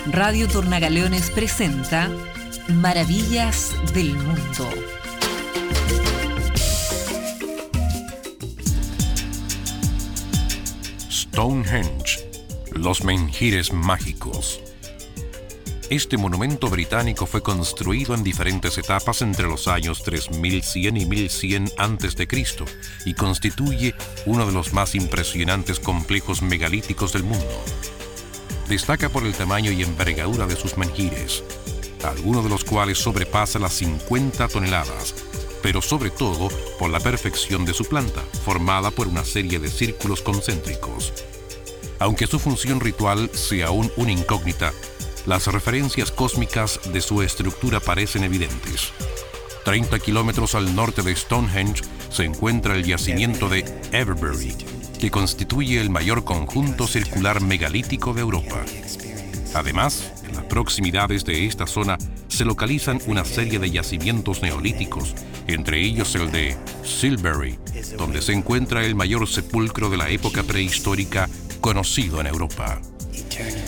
Radio Tornagaleones presenta Maravillas del Mundo. Stonehenge, los menhires mágicos. Este monumento británico fue construido en diferentes etapas entre los años 3100 y 1100 a.C. y constituye uno de los más impresionantes complejos megalíticos del mundo. Destaca por el tamaño y envergadura de sus menhires, algunos de los cuales sobrepasan las 50 toneladas, pero sobre todo por la perfección de su planta, formada por una serie de círculos concéntricos. Aunque su función ritual sea aún una incógnita, las referencias cósmicas de su estructura parecen evidentes. 30 kilómetros al norte de Stonehenge se encuentra el yacimiento de Everbury, que constituye el mayor conjunto circular megalítico de Europa. Además, en las proximidades de esta zona se localizan una serie de yacimientos neolíticos, entre ellos el de Silbury, donde se encuentra el mayor sepulcro de la época prehistórica conocido en Europa.